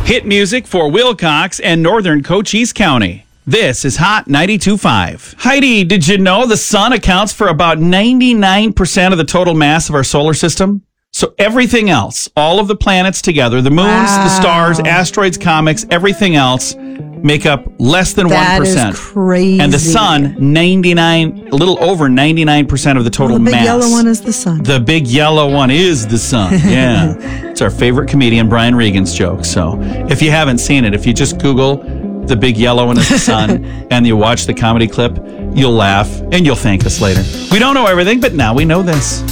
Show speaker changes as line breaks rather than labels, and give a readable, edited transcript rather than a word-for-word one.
Hit music for Wilcox and northern Cochise County. This is Hot 92.5. Heidi, did you know the sun accounts for about 99% of the total mass of our solar system? So everything else, all of the planets together, the moons, the stars, asteroids, comets, everything else, make up less than 1%.
That is crazy.
And the sun, a little over 99% of the total mass.
The big yellow one is the sun.
The big yellow one is the sun. Yeah. It's our favorite comedian, Brian Regan's joke. So if you haven't seen it, if you just Google the big yellow one is the sun and you watch the comedy clip, you'll laugh and you'll thank us later. We don't know everything, but now we know this.